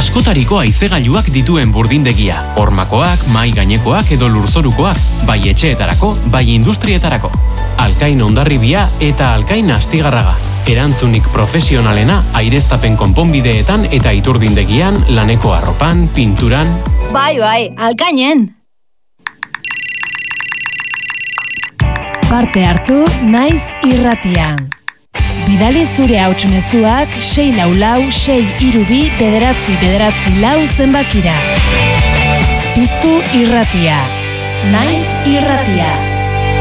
Askotariko haizegailuak dituen burdindegia. Hormakoak, mai gainekoak edo lurzorukoak, bai etxeetarako, bai industrietarako. Alkain Hondarribia eta Alkain Astigarraga. Erantzunik profesionalena aireztapen konponbideetan eta iturdindegian, laneko arropan, pinturan... Bai, Alkainen! Parte hartu naiz irratian. Bidali zure hauts-mezuak 644-632-944 zenbakira. Piztu irratia. Naiz irratia.